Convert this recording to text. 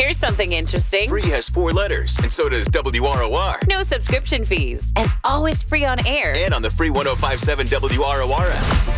Here's something interesting. Free has 4 letters, and so does WROR. No subscription fees, and always free on air. And on the free 105.7 WROR app.